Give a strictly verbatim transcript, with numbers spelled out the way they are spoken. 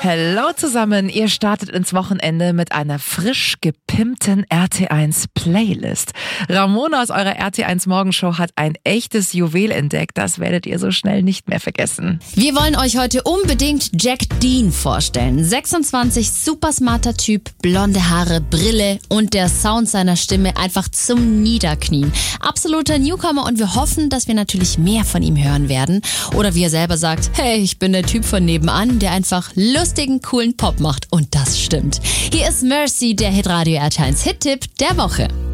Hallo zusammen, ihr startet ins Wochenende mit einer frisch gepimpten R T eins Playlist. Ramona aus eurer R T eins Morgenshow hat ein echtes Juwel entdeckt, das werdet ihr so schnell nicht mehr vergessen. Wir wollen euch heute unbedingt Jack Dean vorstellen. sechsundzwanzig, super smarter Typ, blonde Haare, Brille und der Sound seiner Stimme einfach zum Niederknien. Absoluter Newcomer und wir hoffen, dass wir natürlich mehr von ihm hören werden. Oder wie er selber sagt, hey, ich bin der Typ von nebenan, der einfach lustigen, coolen Pop macht. Und das stimmt. Hier ist Mercy, der Hitradio R T eins Hit-Tipp der Woche.